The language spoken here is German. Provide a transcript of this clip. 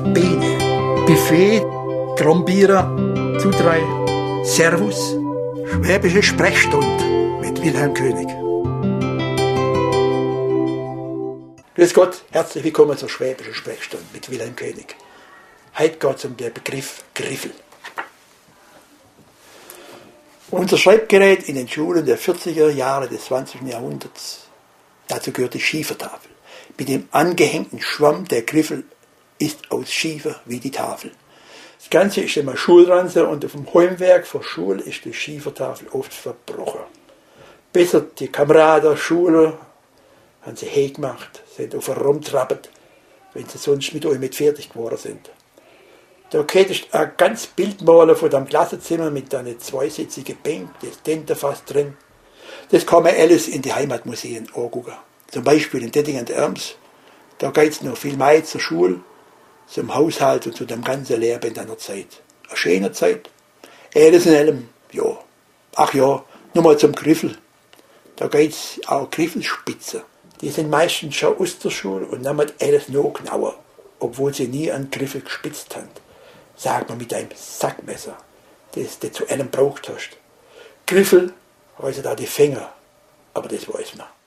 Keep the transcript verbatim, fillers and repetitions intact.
Biene, Buffet, Trombierer, Zudrei, Servus, Schwäbische Sprechstunde mit Wilhelm König. Grüß Gott, herzlich willkommen zur Schwäbischen Sprechstunde mit Wilhelm König. Heute geht es um den Begriff Griffel. Unser Schreibgerät in den Schulen der vierziger Jahre des zwanzigsten Jahrhunderts, dazu gehört die Schiefertafel. Mit dem angehängten Schwamm der Griffel ist aus Schiefer wie die Tafel. Das Ganze ist immer Schulranze und auf dem Heimwerk vor Schule ist die Schiefertafel oft verbrochen. Besser die Kameraden, Schule, haben sie hey gemacht, sind auf rumtrappet, wenn sie sonst mit euch mit fertig geworden sind. Da könntest du ein ganzes Bild malen von deinem Klassenzimmer mit deinen zweisitzigen Bänken, das Tentenfass drin. Das kann man alles in die Heimatmuseen angucken. Zum Beispiel in Dettingen der Erms. Da geht es noch viel mehr zur Schule, zum Haushalt und zu dem ganzen Lehrband einer Zeit. Eine schöne Zeit. Alles in allem, ja. Ach ja, nochmal zum Griffel. Da geht es auch Griffelspitze. Die sind meistens schon aus der Schule und nehmen alles noch genauer, obwohl sie nie einen Griffel gespitzt haben. Sag mal mit einem Sackmesser, das du zu allem braucht hast. Griffel heißen da die Finger, aber das weiß man.